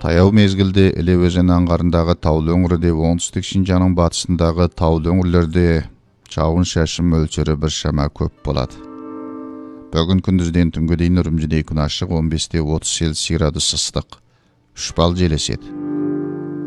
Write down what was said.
Таяу мезгілде Іле өзені аңғарындағы таулы өңірде, оңтүстік Шинжаңның батысындағы таулы өңірлерде жауын-шашын мөлшері біршама көп болады. Бүгін күндізден түнге дейін Үрімжіде күн ашық, 15-30 Цельсий градус ыстық. 3 балл жел еседі.